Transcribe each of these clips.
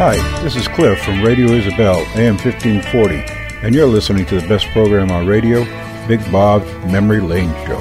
Hi, this is Cliff from Radio Isabel, AM 1540, and you're listening to the best program on radio, Big Bob's Memory Lane Show.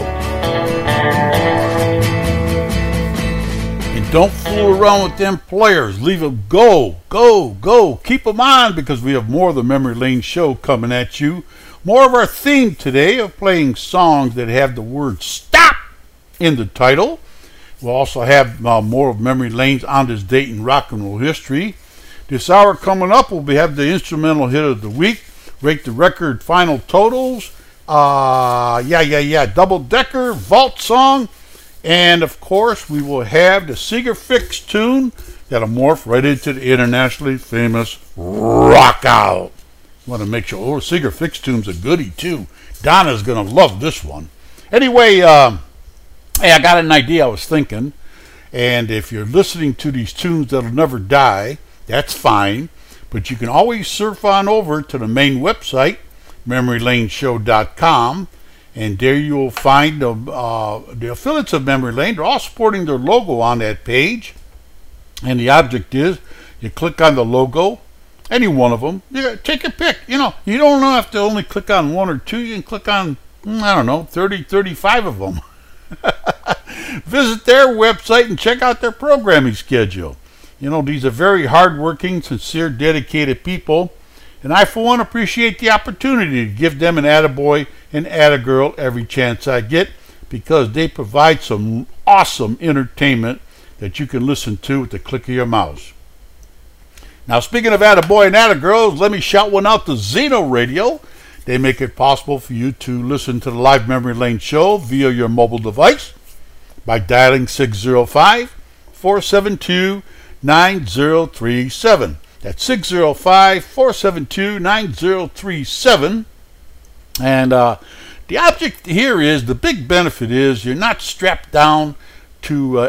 And don't fool around with them players. Leave them go. Keep them on, because we have more of the Memory Lane Show coming at you. More of our theme today of playing songs that have the word stop in the title. We'll also have more of Memory Lane's On This Date in Rock and Roll History. This hour coming up, we'll have the instrumental hit of the week, rate the record final totals, double-decker, vault song, and of course we will have the Seeger Fix tune that'll morph right into the internationally famous Rock Out. Want to make sure, Seeger Fix tune's a goodie too. Donna's going to love this one. Anyway, hey, I got an idea I was thinking, and if you're listening to these tunes that'll never die, that's fine, but you can always surf on over to the main website, MemoryLaneShow.com, and there you'll find the affiliates of Memory Lane. They're all sporting their logo on that page, and the object is you click on the logo, any one of them, take a pick. You don't have to only click on one or two. You can click on, 30, 35 of them. Visit their website and check out their programming schedule. These are very hardworking, sincere, dedicated people, and I, for one, appreciate the opportunity to give them an attaboy and attagirl every chance I get, because they provide some awesome entertainment that you can listen to with the click of your mouse. Now, speaking of attaboy and attagirls, let me shout one out to Zeno Radio. They make it possible for you to listen to the live Memory Lane Show via your mobile device by dialing 605-472-9037. That's 605-472-9037. And the object here is, the big benefit is, you're not strapped down to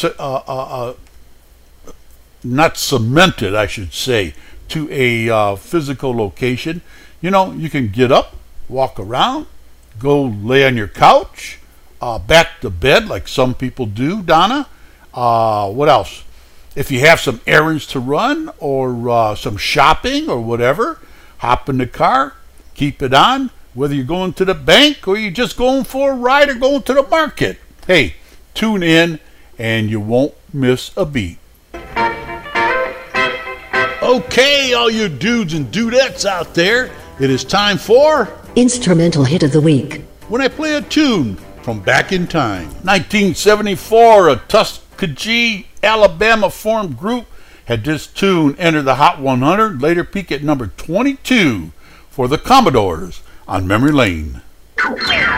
not cemented, I should say, to a physical location. You can get up, walk around, go lay on your couch, back to bed like some people do, Donna. What else? If you have some errands to run or some shopping or whatever, hop in the car, keep it on, whether you're going to the bank or you're just going for a ride or going to the market. Hey, tune in and you won't miss a beat. Okay, all you dudes and dudettes out there, it is time for Instrumental Hit of the Week. When I play a tune from back in time. 1974, a Tuskegee, Alabama formed group had this tune enter the Hot 100, later peak at number 22 for the Commodores on Memory Lane.